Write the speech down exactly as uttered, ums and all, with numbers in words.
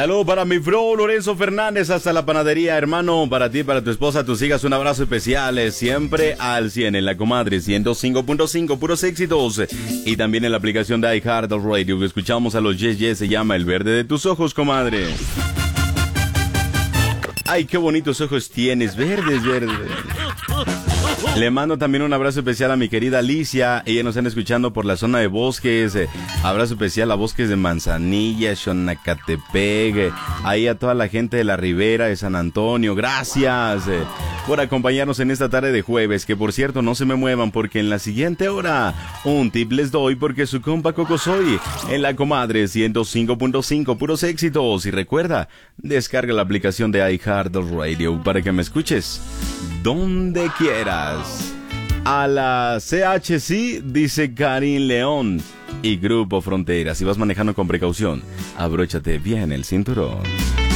Saludos para mi bro Lorenzo Fernández hasta la panadería, hermano. Para ti, para tu esposa, tus hijas, un abrazo especial. eh, Siempre al cien en la comadre ciento cinco punto cinco, puros éxitos. Y también en la aplicación de iHeartRadio que escuchamos a los Yes Yes. Se llama El Verde de tus Ojos, comadre. Ay, qué bonitos ojos tienes, verdes, verdes. Le mando también un abrazo especial a mi querida Alicia. Ella nos está escuchando por la zona de Bosques. Eh, abrazo especial a Bosques de Manzanilla, Xonacatepec. Eh, ahí a toda la gente de la Ribera de San Antonio. Gracias eh, por acompañarnos en esta tarde de jueves. Que por cierto, no se me muevan porque en la siguiente hora un tip les doy porque su compa Coco soy en la comadre ciento cinco punto cinco, puros éxitos. Y recuerda, descarga la aplicación de iHeartRadio para que me escuches donde quieras. A la C H C dice Karim León y Grupo Frontera. Si vas manejando con precaución, abróchate bien el cinturón.